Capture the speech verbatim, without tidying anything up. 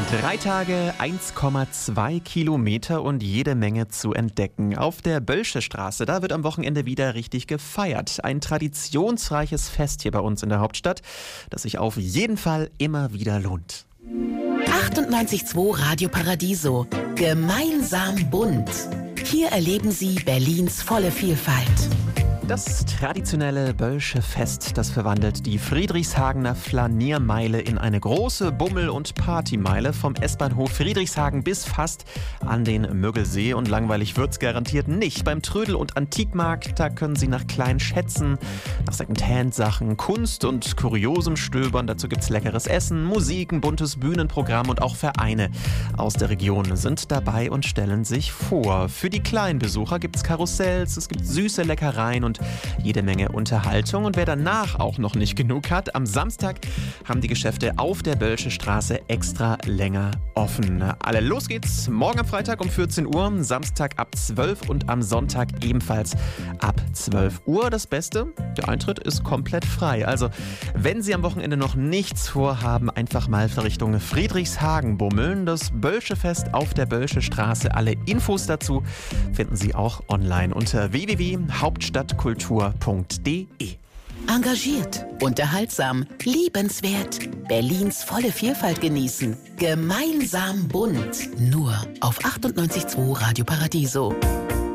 Drei Tage, eins Komma zwei Kilometer und jede Menge zu entdecken. Auf der Bölsche Straße, da wird am Wochenende wieder richtig gefeiert. Ein traditionsreiches Fest hier bei uns in der Hauptstadt, das sich auf jeden Fall immer wieder lohnt. achtundneunzig Komma zwei Radio Paradiso. Gemeinsam bunt. Hier erleben Sie Berlins volle Vielfalt. Das traditionelle Bölsche Fest, das verwandelt die Friedrichshagener Flaniermeile in eine große Bummel- und Partymeile vom S-Bahnhof Friedrichshagen bis fast an den Müggelsee. Und langweilig wird's garantiert nicht. Beim Trödel- und Antikmarkt, da können Sie nach kleinen Schätzen, nach Secondhand-Sachen, Kunst und Kuriosem stöbern. Dazu gibt's leckeres Essen, Musik, ein buntes Bühnenprogramm und auch Vereine aus der Region sind dabei und stellen sich vor. Für die kleinen Besucher gibt's Karussells, es gibt süße Leckereien und jede Menge Unterhaltung. Und wer danach auch noch nicht genug hat, am Samstag haben die Geschäfte auf der Bölsche Straße extra länger offen. Alle los geht's morgen am Freitag um vierzehn Uhr, Samstag ab zwölf und am Sonntag ebenfalls ab zwölf Uhr. Das Beste, der Eintritt ist komplett frei. Also, wenn Sie am Wochenende noch nichts vorhaben, einfach mal für Richtung Friedrichshagen bummeln. Das Bölsche Fest auf der Bölsche Straße. Alle Infos dazu finden Sie auch online unter w w w punkt hauptstadtkultur punkt de. Engagiert, unterhaltsam, liebenswert. Berlins volle Vielfalt genießen. Gemeinsam bunt. Nur auf achtundneunzig Komma zwei Radio Paradiso.